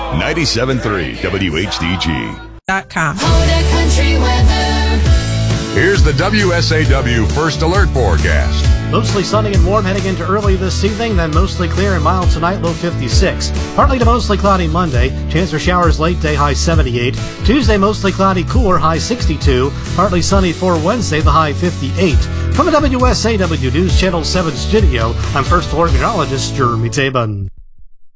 97.3 WHDG. .com. Here's the WSAW First Alert forecast. Mostly sunny and warm heading into early this evening, then mostly clear and mild tonight, low 56. Partly to mostly cloudy Monday, chance for showers late day, high 78. Tuesday, mostly cloudy, cooler, high 62. Partly sunny for Wednesday, the high 58. From the WSAW News Channel 7 studio, I'm First Alert meteorologist Jeremy Tabin.